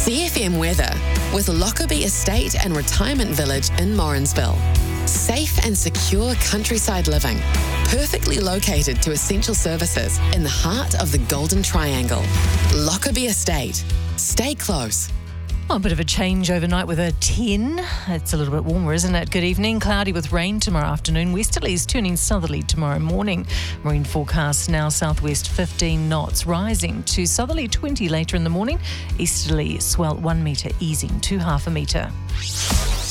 CFM weather with Lockerbie Estate and Retirement Village in Morrinsville. Safe and secure countryside living, perfectly located to essential services in the heart of the Golden Triangle. Lockerbie Estate. Stay close. Well, a bit of a change overnight with a 10. It's a little bit warmer, isn't it? Good evening. Cloudy with rain tomorrow afternoon. Westerlies turning southerly tomorrow morning. Marine forecast now southwest 15 knots, rising to southerly 20 later in the morning. Easterly swell 1 metre, easing to half a metre.